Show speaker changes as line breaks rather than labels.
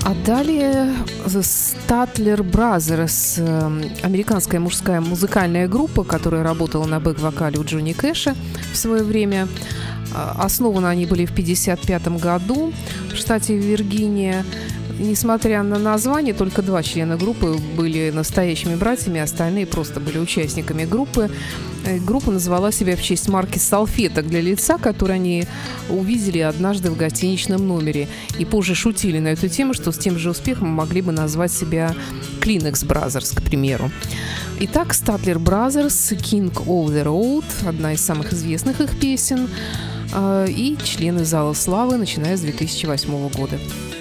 А далее Statler Brothers, американская мужская музыкальная группа, которая работала на бэк-вокале у Джонни Кэша в свое время. Основаны они были в 1955 году в штате Виргиния. Несмотря на название, только 2 члена группы были настоящими братьями, остальные просто были участниками группы. Группа назвала себя в честь марки салфеток для лица, которые они увидели однажды в гостиничном номере. И позже шутили на эту тему, что с тем же успехом могли бы назвать себя Kleenex Brothers, к примеру. Итак, Statler Brothers, King of the Road, одна из самых известных их песен, и члены Зала славы, начиная с 2008 года.